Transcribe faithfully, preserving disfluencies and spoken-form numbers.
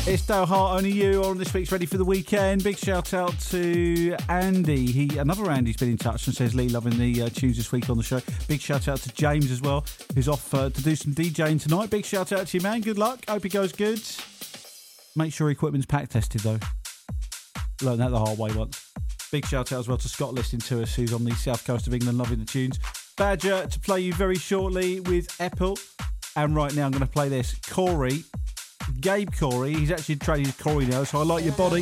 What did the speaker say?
It's Dale Hart, Only You on this week's Ready for the Weekend. Big shout out to Andy. He Another Andy's been in touch and says, Lee, loving the uh, tunes this week on the show. Big shout out to James as well, who's off uh, to do some DJing tonight. Big shout out to you, man. Good luck. Hope it goes good. Make sure equipment's pack tested, though. Learned that the hard way once. Big shout out as well to Scott listening to us, who's on the south coast of England, loving the tunes. Badger to play you very shortly with Apple. And right now I'm going to play this. Corey. Gabe Corey, he's actually trading Corey now, so I like your body.